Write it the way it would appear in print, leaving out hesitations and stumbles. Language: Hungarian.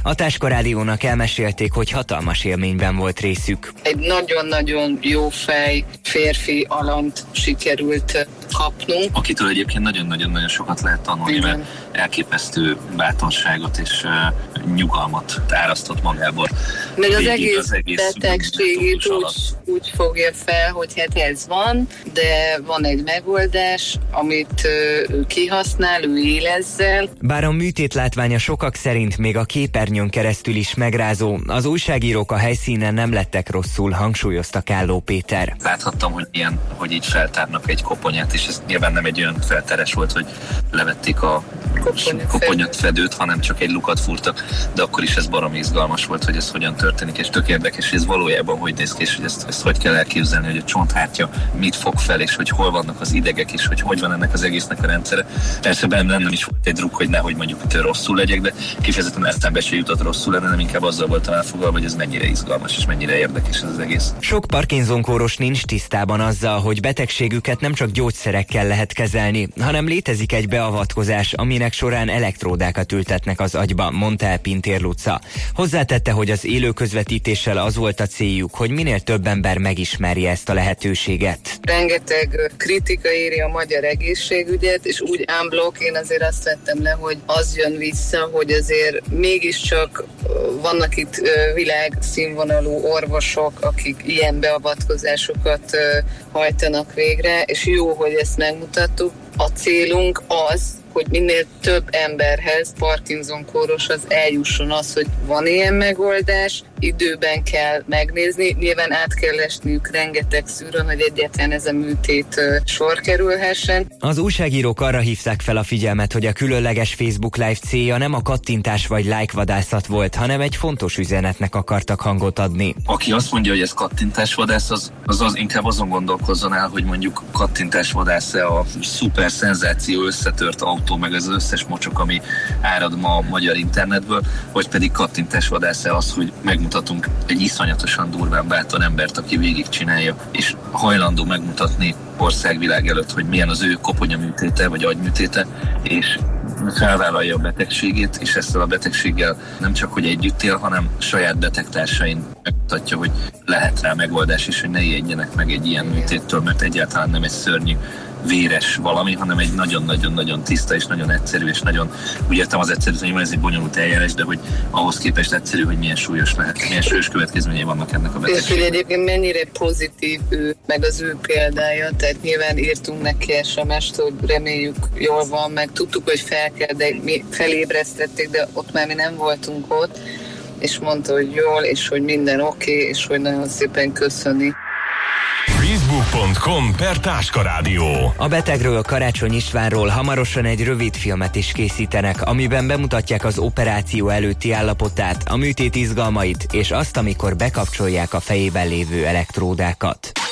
A Táska Rádiónak elmesélték, hogy hatalmas élményben volt részük. Egy nagyon-nagyon jó fej férfi alant sikerült kapnunk. Akitől egyébként nagyon-nagyon sokat lehet tanulni, mert elképesztő bátorságot és nyugalmat árasztott magából. Meg az egész betegségét úgy fogja fel, hogy hát ez van, de van egy megoldás, amit ő kihasznál, ő él ezzel. Bár a műtét látványa sokak szerint még a képernyőn keresztül is megrázó, az újságírók a helyszínen nem lettek rosszul, hangsúlyozta Kálló Péter. Láthattam, hogy így feltárnak egy koponyát, és ez nyilván nem egy olyan felteres volt, hogy levették a koponyafedőt, hanem csak egy lukat fúrtak, de akkor is ez baromi izgalmas volt, hogy ez hogyan történik, és tök érdekes, és ez valójában hogy néz ki, és hogy ezt hogy kell elképzelni, hogy a csonthártya mit fog fel, és hogy hol vannak az idegek, és hogy van ennek az egésznek a rendszere. Persze bennem is volt egy druk, hogy nehogy mondjuk rosszul legyek, de kifejezetten eszembe se jutott rosszul lenni, nem inkább azzal voltam elfoglalva, hogy ez mennyire izgalmas, és mennyire érdekes ez az egész. Sok Parkinson-kóros nincs tisztában azzal, hogy betegségüket nem csak gyógyszerekkel lehet kezelni, hanem létezik egy beavatkozás, aminek során elektródákat ültetnek az agyba, mondta el Pintér Luca. Hozzátette, hogy az élő közvetítéssel az volt a céljuk, hogy minél több ember megismerje ezt a lehetőséget. Rengeteg kritika éri a magyar egészségügyet, és úgy unblock én azért azt vettem le, hogy az jön vissza, hogy azért mégiscsak vannak itt világszínvonalú orvosok, akik ilyen beavatkozásokat hajtanak végre, és jó, hogy ezt megmutattuk. A célunk az, hogy minél több emberhez, Parkinson-kóros az eljusson az, hogy van ilyen megoldás, időben kell megnézni, nyilván át kell esniük rengeteg szűrőn, hogy egyáltalán ez a műtét sor kerülhessen. Az újságírók arra hívták fel a figyelmet, hogy a különleges Facebook Live célja nem a kattintás vagy like vadászat volt, hanem egy fontos üzenetnek akartak hangot adni. Aki azt mondja, hogy ez kattintásvadász, az inkább azon gondolkozzon el, hogy mondjuk kattintásvadász-e a szuper szenzáció összetört autó, meg az összes mocsok, ami árad ma a magyar internetből, vagy pedig kattintásvadász-e az, hogy megmutatunk egy iszonyatosan durván bátor embert, aki végigcsinálja, és hajlandó megmutatni országvilág előtt, hogy milyen az ő koponyaműtéte, vagy agyműtéte, és felvállalja a betegségét, és ezzel a betegséggel nem csak, hogy együtt él, hanem saját betegtársain megmutatja, hogy lehet rá megoldás, és hogy ne ijedjenek meg egy ilyen műtéttől, mert egyáltalán nem egy szörnyű, véres valami, hanem egy nagyon-nagyon-nagyon tiszta és nagyon egyszerű, és nagyon, úgy értem az egyszerű, hogy ez egy bonyolult eljárás, de hogy ahhoz képest egyszerű, hogy milyen súlyos lehet, milyen súlyos következményei vannak ennek a betegségnek. És hogy egyébként mennyire pozitív ő, meg az ő példája, tehát nyilván írtunk neki SMS-t, hogy reméljük jól van, meg tudtuk, hogy fel kell, de mi felébresztették, de ott már mi nem voltunk ott, és mondta, hogy jól, és hogy minden oké, és hogy nagyon szépen köszöni. Facebook.com/Táska Rádió. A betegről, Karácsony Istvánról hamarosan egy rövid filmet is készítenek, amiben bemutatják az operáció előtti állapotát, a műtét izgalmait, és azt, amikor bekapcsolják a fejében lévő elektródákat.